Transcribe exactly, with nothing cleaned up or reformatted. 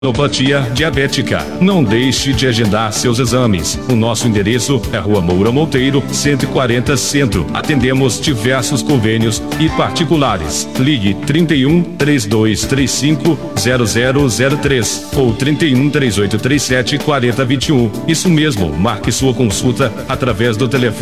Retinopatía diabética. Não deixe de agendar seus exames. O nosso endereço é Rua Moura Monteiro, cento e quarenta Centro. Atendemos diversos convênios e particulares. Ligue trinta e um, trinta e dois, trinta e cinco, zero zero zero três ou trinta e um, trinta e oito, trinta e sete, quarenta, vinte e um. Isso mesmo, marque sua consulta através do telefone